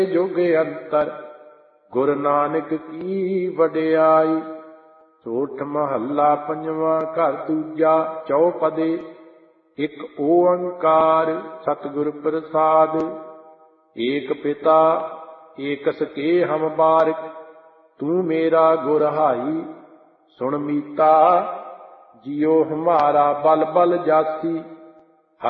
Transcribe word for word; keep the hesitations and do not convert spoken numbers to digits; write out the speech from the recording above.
जुग अंतर गुरु नानक की वडियाई। सोठ महला पंजवा घर दूजा चौपदे एक ओंकार सतगुर प्रसाद। एक पिता एक सके हम बारिक तू मेरा गुर हाई। सुन मीता जियो हमारा बल बल जासी।